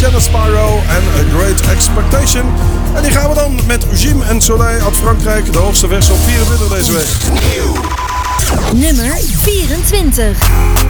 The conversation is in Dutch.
Janet Spyro en A Great Expectation. En die gaan we dan met Jim en Soleil uit Frankrijk. De hoogste versie op 24 deze week. Nummer 24.